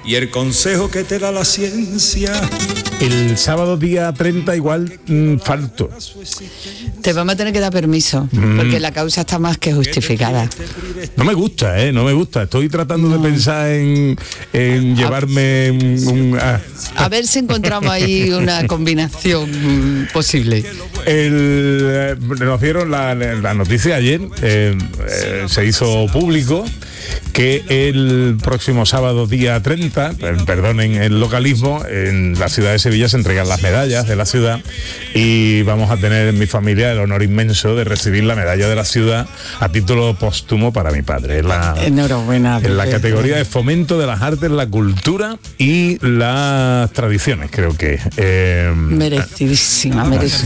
y el consejo que te da la ciencia. El sábado día 30 igual falto. Te vamos a tener que dar permiso, porque la causa está más que justificada. No me gusta, no me gusta. Estoy tratando de pensar en llevarme a ver si encontramos ahí una combinación posible. Nos dieron la noticia ayer, se hizo público que el próximo sábado día 30, perdonen el localismo, en la ciudad de Sevilla se entregan las medallas de la ciudad y vamos a tener en mi familia el honor inmenso de recibir la medalla de la ciudad a título póstumo para mi padre. Enhorabuena. En la categoría de fomento de las artes, la cultura y las tradiciones, creo que. Merecidísima.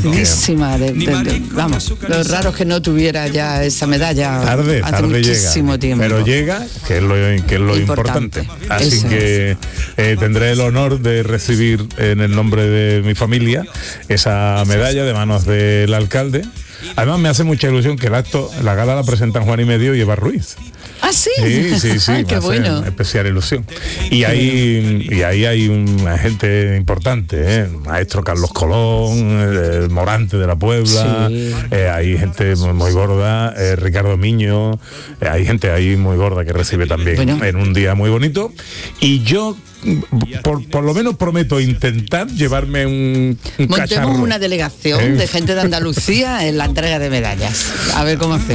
Vamos, lo raro es que no tuviera ya esa medalla hace muchísimo tiempo. Pero llega, que es lo importante. Así Eso que tendré el honor de recibir en el nombre de mi familia esa medalla de manos del alcalde. Además me hace mucha ilusión que la gala la presentan Juan y Medio y Eva Ruiz. ¿Ah, sí? Sí. Ay, qué bueno. Especial ilusión. Y ahí hay una gente importante, Maestro Carlos Colón, Morante de la Puebla, sí. Hay gente muy gorda, Ricardo Miño, hay gente ahí muy gorda que recibe también en un día muy bonito. Y yo por lo menos prometo intentar llevarme un Montemos cacharro. una delegación de gente de Andalucía en la entrega de medallas. A ver cómo hacemos.